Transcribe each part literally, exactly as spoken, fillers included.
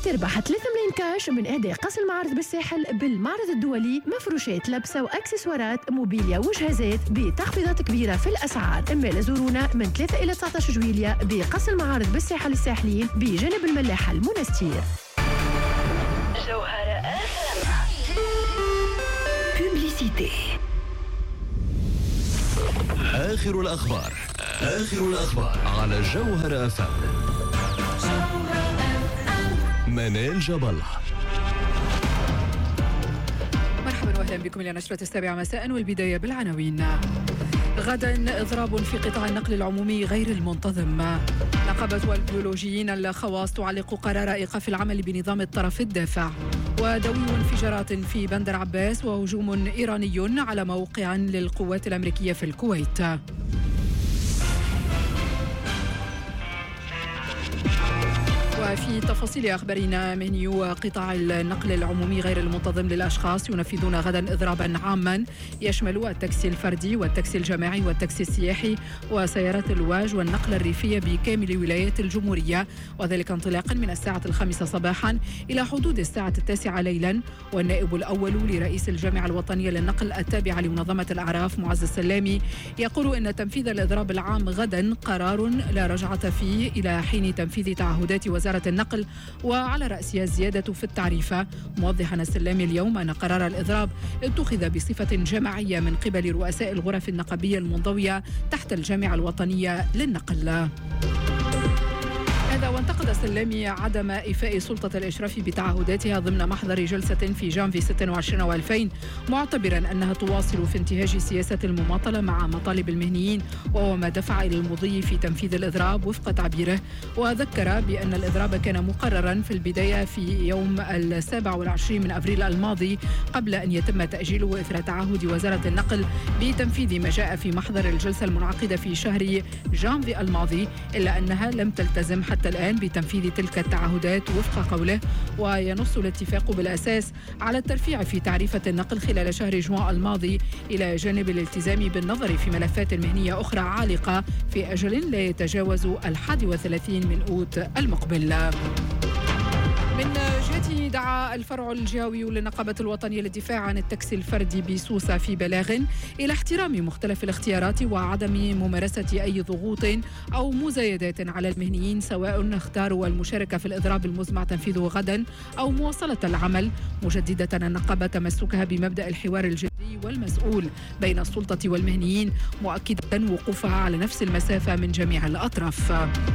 تربح ثلاثة ملايين كاش من إهداء قصر المعارض بالساحل بالمعرض الدولي، مفروشات لبسة وأكسسوارات موبيليا وجهازات بتخفيضات كبيرة في الأسعار. أما لزورونا من ثلاثة إلى تسعة عشر جويلية بقصر المعارض بالساحل الساحلين بجانب الملاحة المنستير. جوهرة بوبليسيتي. آخر الأخبار آخر الأخبار على جوهرة أف أم. منال جبل. مرحبا واهلا بكم الى نشرة السابعة مساء، والبداية بالعناوين. غدا اضراب في قطاع النقل العمومي غير المنتظم. نقابة البيولوجيين الخواص تعلق قرار ايقاف العمل بنظام الطرف الدافع. ودوي انفجارات في بندر عباس وهجوم ايراني على موقع للقوات الامريكية في الكويت. وفي تفاصيل أخبارنا، مهنيو قطاع النقل العمومي غير المنتظم للأشخاص ينفذون غدا إضرابا عاما يشمل التاكسي الفردي والتاكسي الجماعي والتاكسي السياحي وسيارات الواج والنقل الريفية بكامل ولايات الجمهورية، وذلك انطلاقا من الساعة الخامسة صباحا إلى حدود الساعة التاسعة ليلا. والنائب الأول لرئيس الجامعة الوطنية للنقل التابعة لمنظمة الأعراف معز السلامي يقول إن تنفيذ الإضراب العام غدا قرار لا رجعة فيه إلى حين تنفيذ تعهدات وزارة النقل وعلى رأسها الزيادة في التعريفة، موضحا السلامي اليوم أن قرار الإضراب اتخذ بصفة جماعية من قبل رؤساء الغرف النقابية المنضوية تحت الجامعة الوطنية للنقل. هذا وانتقد السلامي عدم إيفاء سلطة الإشراف بتعهداتها ضمن محضر جلسة في جانفي ستة وعشرين وألفين، معتبرا أنها تواصل في انتهاج سياسة المماطلة مع مطالب المهنيين، وهو ما دفع إلى المضي في تنفيذ الإضراب وفق تعبيره. وذكر بأن الإضراب كان مقررا في البداية في يوم السابع والعشرين من أبريل الماضي قبل أن يتم تأجيله إثر تعهد وزارة النقل بتنفيذ ما جاء في محضر الجلسة المنعقدة في شهر جانفي الماضي، إلا أنها لم تلتزم حتى الآن بتنفيذ تلك التعهدات وفق قوله. وينص الاتفاق بالأساس على الترفيع في تعريفة النقل خلال شهر جوان الماضي، إلى جانب الالتزام بالنظر في ملفات مهنية أخرى عالقة في أجل لا يتجاوز الحادي وثلاثين من أوت المقبل. من جهته دعا الفرع الجهوي للنقابة الوطنية للدفاع عن التاكسي الفردي بسوسة في بلاغ إلى احترام مختلف الاختيارات وعدم ممارسة أي ضغوط أو مزايدات على المهنيين، سواء اختاروا المشاركة في الإضراب المزمع تنفيذه غدا أو مواصلة العمل، مجددة النقابة تمسكها بمبدأ الحوار الجدي والمسؤول بين السلطة والمهنيين، مؤكدة وقوفها على نفس المسافة من جميع الأطراف.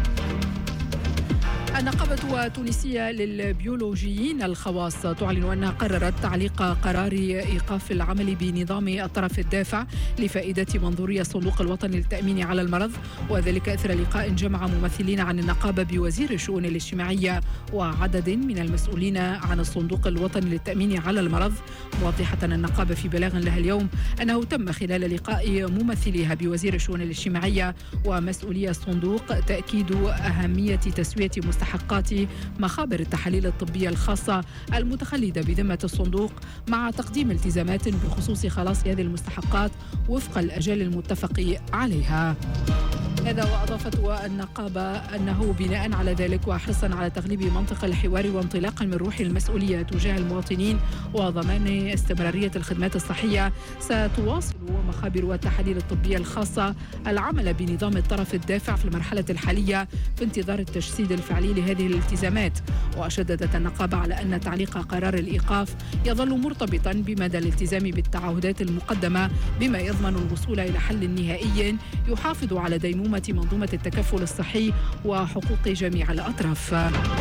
النقابة التونسية للبيولوجيين الخواص تعلن أنها قررت تعليق قرار إيقاف العمل بنظام الطرف الدافع لفائدة منظورية الصندوق الوطني للتأمين على المرض، وذلك إثر لقاء جمع ممثلين عن النقابة بوزير الشؤون الاجتماعية وعدد من المسؤولين عن الصندوق الوطني للتأمين على المرض، موضحة النقابة في بلاغ لها اليوم أنه تم خلال لقاء ممثليها بوزير الشؤون الاجتماعية ومسؤولي الصندوق تأكيد أهمية تسوية مستحقات مخابر التحاليل الطبية الخاصة المتخلدة بذمة الصندوق، مع تقديم التزامات بخصوص خلاص هذه المستحقات وفق الأجال المتفق عليها. هذا وأضافت النقابة أنه بناء على ذلك وحرصا على تغليب منطق الحوار وانطلاقا من روح المسؤولية تجاه المواطنين وضمان استمرارية الخدمات الصحية، ستواصل مخابر التحاليل الطبية الخاصة العمل بنظام الطرف الدافع في المرحلة الحالية في انتظار التجسيد الفعلي لهذه الالتزامات. وشددت النقابة على أن تعليق قرار الإيقاف يظل مرتبطا بمدى الالتزام بالتعهدات المقدمة، بما يضمن الوصول إلى حل نهائي يحافظ على ديمومة منظومة التكفل الصحي وحقوق جميع الأطراف.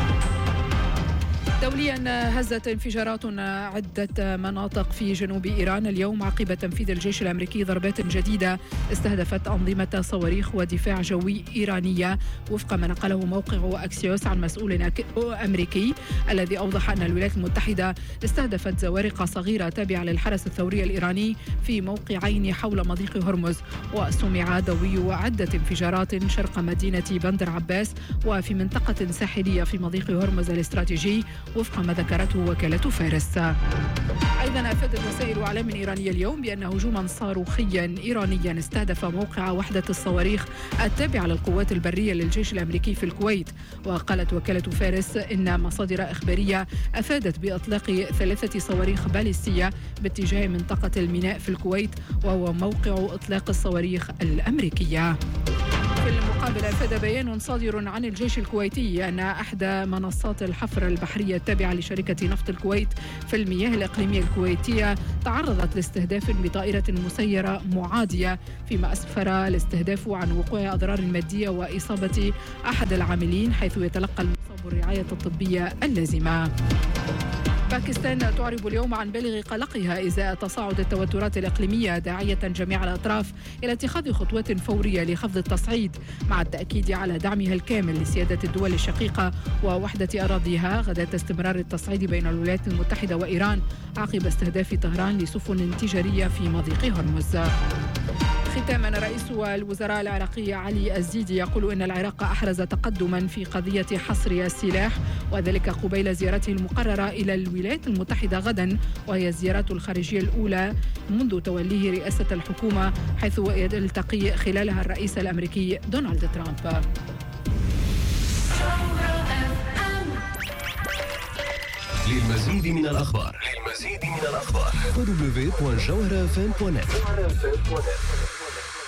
دوليا، هزت انفجارات عدة مناطق في جنوب إيران اليوم عقب تنفيذ الجيش الأمريكي ضربات جديدة استهدفت أنظمة صواريخ ودفاع جوي إيرانية، وفق ما نقله موقع أكسيوس عن مسؤول أمريكي الذي أوضح أن الولايات المتحدة استهدفت زوارق صغيرة تابعة للحرس الثوري الإيراني في موقعين حول مضيق هرمز. وسمع دوي عدة انفجارات شرق مدينة بندر عباس وفي منطقة ساحلية في مضيق هرمز الاستراتيجي، وفق ما ذكرته وكالة فارس. أيضا أفادت وسائل إعلام إيرانية اليوم بأن هجوما صاروخيا إيرانيا استهدف موقع وحدة الصواريخ التابعة للقوات البرية للجيش الأمريكي في الكويت. وقالت وكالة فارس إن مصادر إخبارية أفادت بإطلاق ثلاثة صواريخ باليستية باتجاه منطقة الميناء في الكويت، وهو موقع إطلاق الصواريخ الأمريكية. في المقابل أفاد بيان صادر عن الجيش الكويتي أن أحدى منصات الحفر البحرية التابعة لشركة نفط الكويت في المياه الإقليمية الكويتية تعرضت لاستهداف بطائرة مسيرة معادية، فيما أسفر الاستهداف عن وقوع أضرار مادية وإصابة أحد العاملين، حيث يتلقى المصاب الرعاية الطبية اللازمة. باكستان تعرب اليوم عن بالغ قلقها إزاء تصاعد التوترات الإقليمية، داعية جميع الأطراف إلى اتخاذ خطوات فورية لخفض التصعيد، مع التأكيد على دعمها الكامل لسيادة الدول الشقيقة ووحدة أراضيها غداة استمرار التصعيد بين الولايات المتحدة وإيران عقب استهداف طهران لسفن تجارية في مضيق هرمز. ختاما، رئيس الوزراء العراقي علي الزيدي يقول إن العراق أحرز تقدما في قضية حصر السلاح، وذلك قبيل زيارته المقررة إلى الولايات المتحدة غدا، وهي الزيارات الخارجية الأولى منذ توليه رئاسة الحكومة، حيث يلتقي خلالها الرئيس الأمريكي دونالد ترامب. للمزيد من الأخبار للمزيد من الأخبار دبليو دبليو دوت جوهرة اف ام دوت نت.